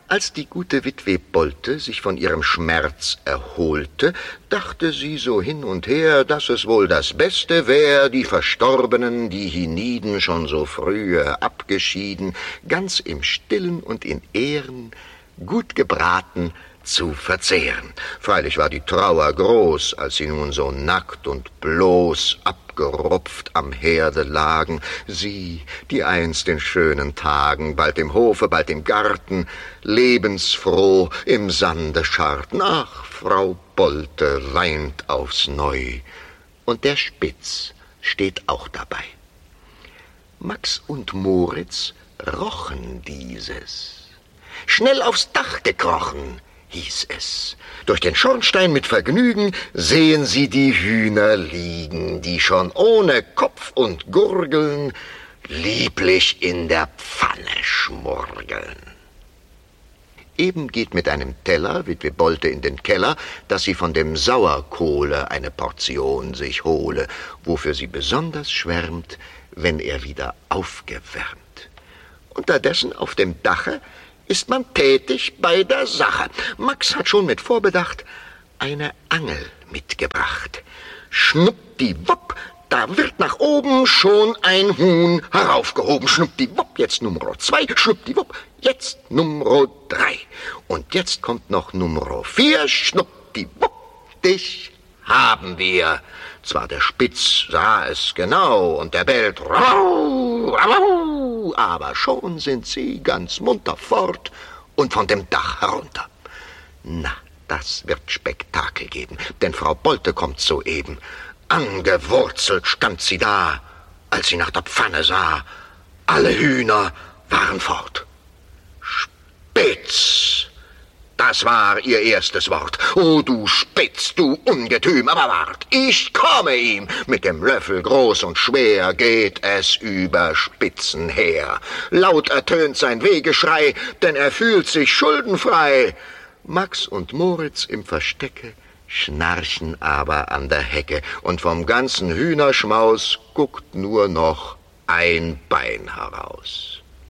Als die gute Witwe Bolte sich von ihrem Schmerz erholte, dachte sie so hin und her, dass es wohl das Beste wär, die Verstorbenen, die hienieden schon so frühe abgeschieden, ganz im Stillen und in Ehren, gut gebraten, zu verzehren. Freilich war die Trauer groß, als sie nun so nackt und bloß abgerupft am Herde lagen, sie, die einst in schönen Tagen, bald im Hofe, bald im Garten, lebensfroh im Sande scharrten. Ach, Frau Bolte weint aufs Neu, und der Spitz steht auch dabei. Max und Moritz rochen dieses. Schnell aufs Dach gekrochen, hieß es. Durch den Schornstein mit Vergnügen sehen sie die Hühner liegen, die schon ohne Kopf und Gurgeln lieblich in der Pfanne schmurgeln. Eben geht mit einem Teller Witwe Bolte in den Keller, dass sie von dem Sauerkohle eine Portion sich hole, wofür sie besonders schwärmt, wenn er wieder aufgewärmt. Unterdessen auf dem Dache ist man tätig bei der Sache. Max hat schon mit Vorbedacht eine Angel mitgebracht. Schnuppdiwupp, da wird nach oben schon ein Huhn heraufgehoben. Schnuppdiwupp, jetzt Nummer 2, schnuppdiwupp, jetzt Nummer 3. Und jetzt kommt noch Nummer 4, schnuppdiwupp, dich haben wir. Zwar der Spitz sah es genau und der bellt rau, rau, aber schon sind sie ganz munter fort und von dem Dach herunter. Na, das wird Spektakel geben, denn Frau Bolte kommt soeben. Angewurzelt stand sie da, als sie nach der Pfanne sah. Alle Hühner waren fort. Spitz! Das war ihr erstes Wort. Oh, du Spitz, du Ungetüm, aber wart, ich komme ihm. Mit dem Löffel groß und schwer geht es über Spitzen her. Laut ertönt sein Wehgeschrei, denn er fühlt sich schuldenfrei. Max und Moritz im Verstecke schnarchen aber an der Hecke, und vom ganzen Hühnerschmaus guckt nur noch ein Bein heraus.